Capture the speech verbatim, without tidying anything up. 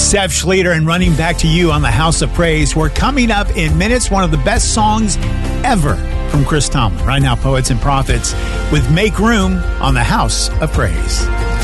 Seth Schleter and Running Back to You on the House of Praise. We're coming up in minutes, one of the best songs ever from Chris Tomlin. Right now, Poets and Prophets with Make Room on the House of Praise.